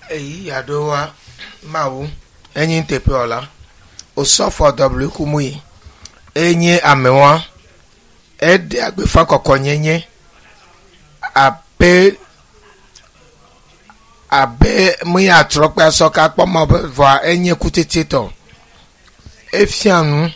eyi yadowa mawu enyi tepeola osofo w kumuyi enyi amewa ede agbefa kokonyenye abe muya trope soka pomo va enyi kutitito efianu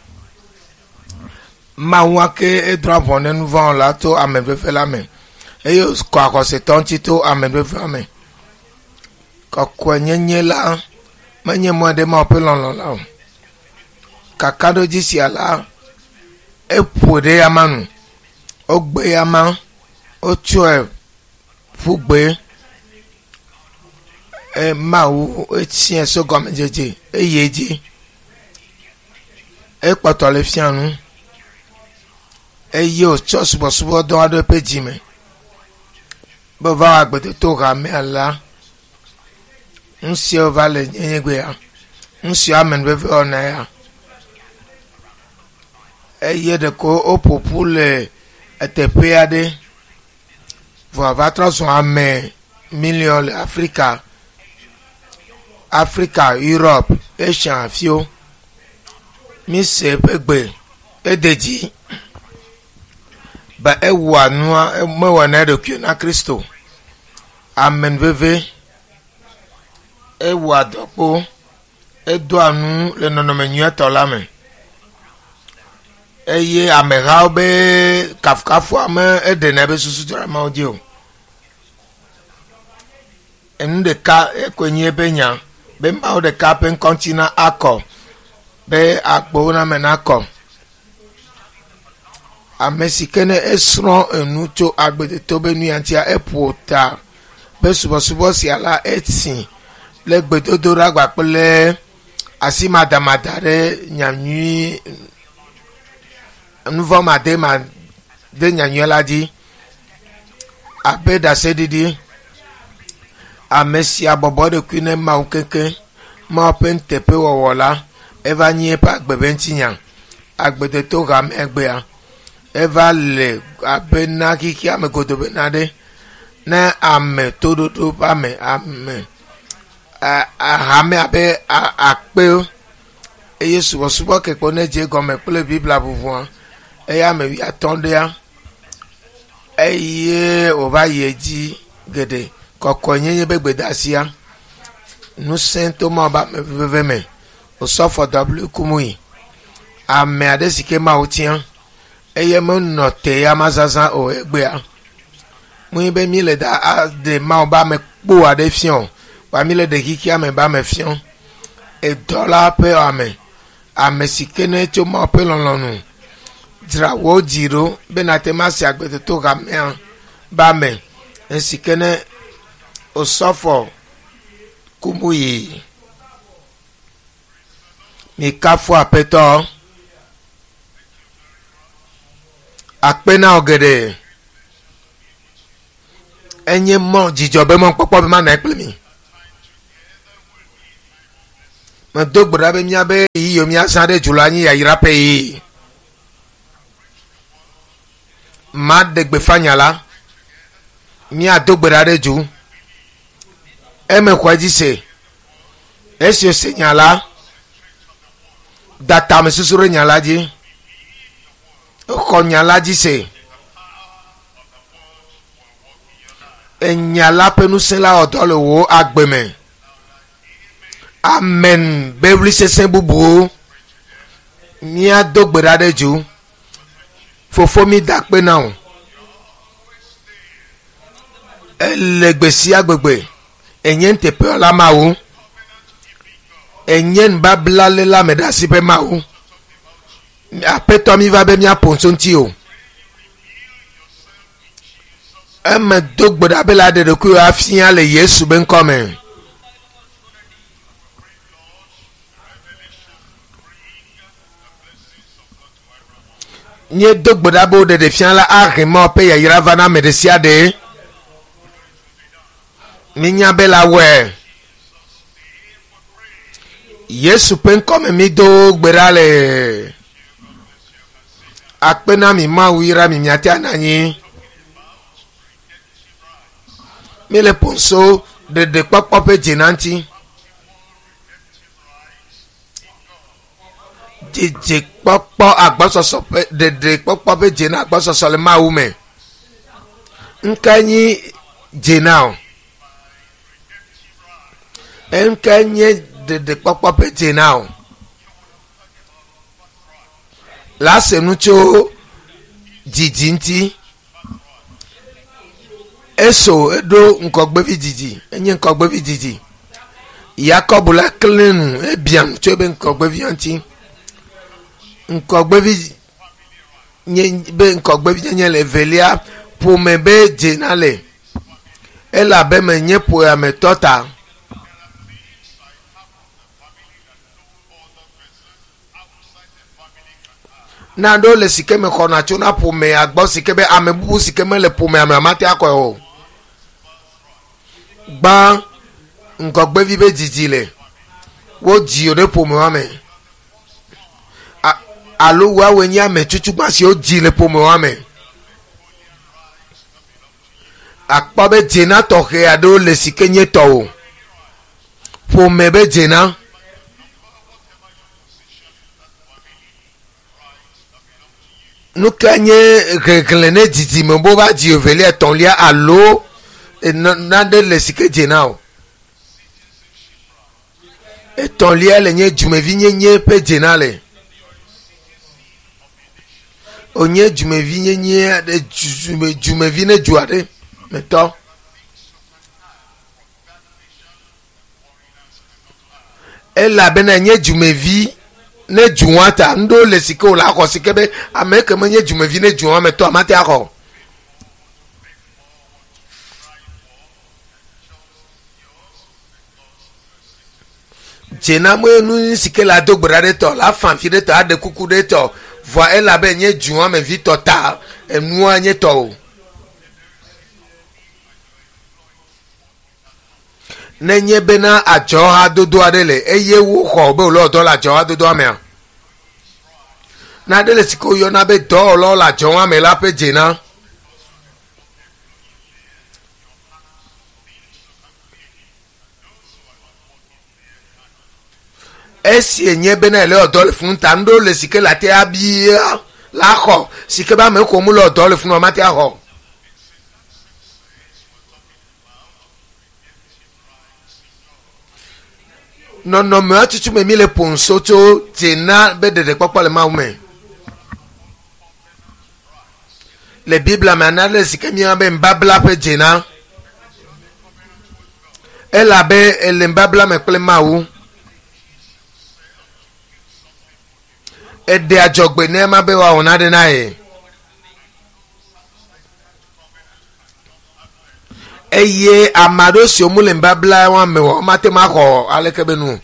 mawa ke edra bonne nouveau la to amebe la men eyo ko akose tonti to amebe fame kokwenyenye la manye mwade ma pelon la kakado jisi ala epode yamanu ogbe yama ocho fugbe mawu etien so gomejeje eyeji epotole fianu eyo chosubo don ado pejime bova agbede to ga me ala nsio vale nyegbe ya nsio amen beve ona ya eye de ko opopule etepeade vo va trason ame million Africa, Europe, Asia, Fio, Misse Pegbe, Edeji, ba ewa nua mewa na edoku na Kristo, amen veve, ewa dopo, edo anu le nonomenye tolame, eye amehao be kafkafu ame edenebe susutura maudeo, enu ka ekwenye benya, be mao de kapen kontina ako be akpo na menako amesikene esro enuto agbede to be nuantia epota be subo si ala etsin le gbedodo ragba pele asimadamada nyanyi nouveau madema de nyanyola di abeda sedidi amesi abobo de kune ma ukeke ma pen tepe wowola eva nye pa gbebentinya agbede to ga megbe a eva le abena kiki ame godobe nade na ame todo pa me ame abe akpe eye subo ke pone je gome pele bibla buvuan eya me wi atonde ya eye ova yeji gede kokonyenye begbedasia nous sento ma ba me o sofo w kumui ame adesike ma otien eye mo note ya mazaza o egbea mu be mi le da de ma ba me po ade fion wa mi le de kiki ame ba me fion e dollar pe ame sikene to ma pe lonlonu dra wo jiro benate ma si agbete to ga me ba me sikene osofo kumuyi mi kafu apeto akpena ogede enye mo jijobe mo popo be ma na ekple mi mo dogbora be mi abe yi mi asade julani ya irape yi ma degbe fanyala mi adogbora de ju eme kwaji se esi senyala data me susure nyala ji ko nyala ji se enyala penu sela odolo wo agbeme amen bebli se bubu mi adogbera de ju fofo mi dakpe na elegbesi agbegbe enyen tepe la mawu enyen babla le la medasi pe mawu apeto mi va be mi apontonti o eme dogboda be la de ku afian le Yesu ben come nye dogboda bo de fian la arimo pe ya yirava na medesia de minya bela we Yesu pen come mi do gberale akpena mi ma wira mi miati ananyi mi le ponso dede kpɔkpɔ ƒe dzenanti dede kpɔkpɔ agbɔsɔsɔ ƒe dede kpɔkpɔ ƒe dzena agbɔsɔsɔ le Mawu me nke nyi dzena o nke nye dede kpɔkpɔ ƒe dzena o la se nu tso dzidzi ŋti eso eɖo ŋkɔgbevi dzidzi enye ŋkɔgbevi dzidzi Yakob la klenu ebiam tso ebe ŋkɔgbevi ŋti ŋkɔgbevi nye le velia ƒome be dzena le elabe me nye ƒoyametɔ ta na ɖo le sike me xɔna tso na ƒome agbɔ sike be ame bubu sike me le ƒome ame amate akɔe o gbã ŋkɔgbevi be dzidzi le wo dzi o ɖe ƒome wa me alo woawoe nye ame tutugbã siwo dzi le ƒome wa me akpɔ be dzena tɔxɛ aɖewo le sike nye tɔwo ƒome be dzena nuka nye hegle ne dzidzime bo va dzi evelia etɔ̃lia alo naɖe le sike dzena o etɔ̃lia le nye dzumevi nyenye ƒe dzena le onye dzumevi nyenye aɖe dzumevi ne dzu aɖe metɔ elabena nye dzumevi ne dzuwa ta ŋɖo le sike o la xɔ sike be ame ke me nye dzumevi ne dzuwa me tɔ amate axɔ dzena me nu sike la do gbe ɖe tɔ la fanfi ɖe tɔ aɖe kuku ɖe tɔ vɔ elabe nye dzuwa me vi tɔ ta enua nye tɔ o ne nye bena adzɔha dodo aɖe le eye woxɔ be wòle dɔ le adzɔha dodoa mea na ɖe le sike woyɔna be dɔwɔlawo le adzɔha me la ƒe dzena esi enye bena ele ɔdɔ le funu ta ŋɖo le sike la te abia la xɔ sike be ame ko mu le ɔdɔ le funu wa ma te axɔ nɔnɔme tutu me mi le ponso tso dzena be ɖeɖe kpɔkpɔ le Mawu me le Biblia me ana le sike mi be nubabla ƒe dzena elabe ele nubabla me kple Mawu eɖe adzɔgbe ne ma be woawɔ naɖe na ye eye ame aɖewo siwo mu le nubabla wa me wɔ mate ma xɔ aleke be nu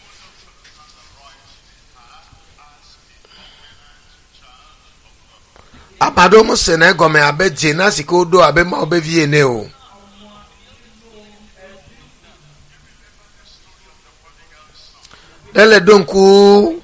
ame aɖewo mu se na egɔme abe dzena sike woɖo abe Mawu be vi ene o ele ɖo ŋku